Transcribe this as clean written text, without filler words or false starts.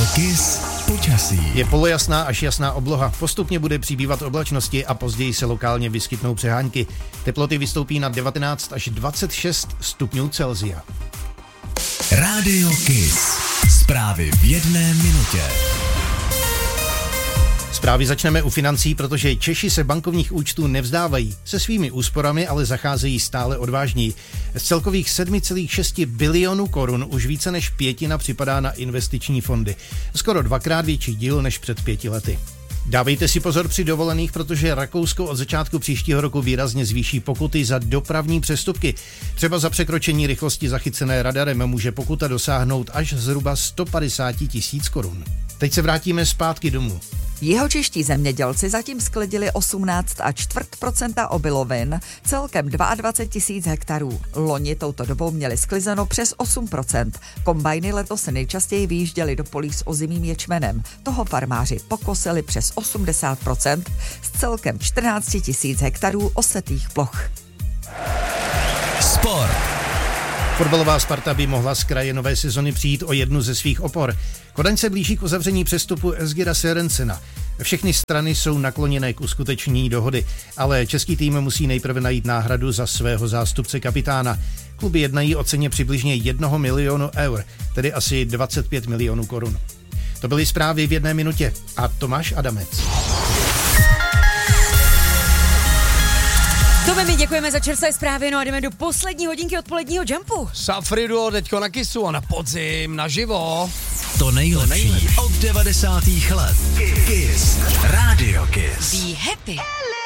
Kiss počasí. Je polojasná až jasná obloha. Postupně bude přibývat oblačnosti a později se lokálně vyskytnou přehánky. Teploty vystoupí na 19 až 26 stupňů Celsia. Rádio Kiss. Zprávy v 1 minutě. Zprávy začneme u financí, protože Češi se bankovních účtů nevzdávají. Se svými úsporami ale zacházejí stále odvážněji. Z celkových 7,6 bilionů korun už více než pětina připadá na investiční fondy. Skoro dvakrát větší díl než před 5 lety. Dávejte si pozor při dovolených, protože Rakousko od začátku příštího roku výrazně zvýší pokuty za dopravní přestupky. Třeba za překročení rychlosti zachycené radarem může pokuta dosáhnout až zhruba 150 000 korun. Teď se vrátíme zpátky domů. Jihočeští zemědělci zatím sklidili 18,4% obilovin, celkem 22 000 hektarů. Loni touto dobou měli sklizeno přes 8%. Kombajny letos se nejčastěji vyjížděly do polí s ozimým ječmenem. Toho farmáři pokosili přes 80% z celkem 14 000 hektarů osetých ploch. Sport. Fotbalová Sparta by mohla z kraje nové sezony přijít o jednu ze svých opor. Kodaň se blíží k uzavření přestupu Esgira Serencena. Všechny strany jsou nakloněné k uskutečnění dohody, ale český tým musí nejprve najít náhradu za svého zástupce kapitána. Kluby jednají o ceně přibližně 1 milionu eur, tedy asi 25 milionů korun. To byly zprávy v 1 minutě a Tomáš Adamec. To my děkujeme za čerstvé zprávy, no a jdeme do poslední hodinky odpoledního Jumpu. Safridu teďko na Kissu a na podzim, naživo. To nejlepší od 90. let. Kiss. Rádio Kiss. Be happy.